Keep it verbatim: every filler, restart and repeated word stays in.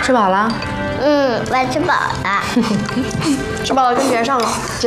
吃饱了？ 嗯，我吃饱了。 吃饱了跟别上了。